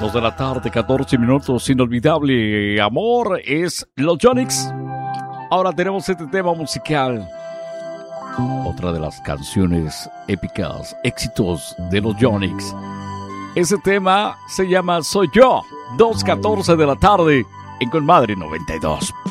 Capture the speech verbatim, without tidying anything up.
Dos de la tarde, catorce minutos. Inolvidable amor es los Yonix. Ahora tenemos este tema musical. Otra de las canciones épicas, éxitos de los Yonix. Ese tema se llama Soy Yo. dos catorce de la tarde en Con Madre noventa y dos